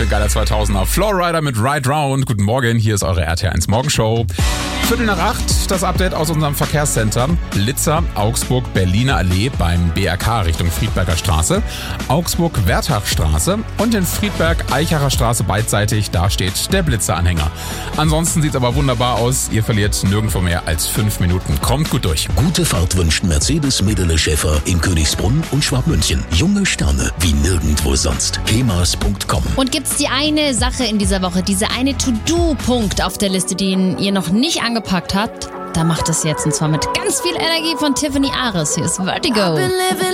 für Gala 2000er. Flowrider mit Ride Round. Guten Morgen, hier ist eure RTL1 Morgenshow. 7:45, das Update aus unserem Verkehrscenter. Blitzer, Augsburg, Berliner Allee beim BRK Richtung Friedberger Straße. Augsburg-Werthachstraße und in Friedberg-Eichacher Straße beidseitig, da steht der Blitzeranhänger. Ansonsten sieht es aber wunderbar aus. Ihr verliert nirgendwo mehr als 5 Minuten. Kommt gut durch. Gute Fahrt wünscht Mercedes Medele Schäfer in Königsbrunn und Schwabmünchen. Junge Sterne wie nirgendwo sonst. kemas.com. Und gibt's die eine Sache in dieser Woche, diese eine To-Do-Punkt auf der Liste, den ihr noch nicht angepackt habt? Da macht es jetzt, und zwar mit ganz viel Energie von Tiffany Ares. Hier ist Vertigo.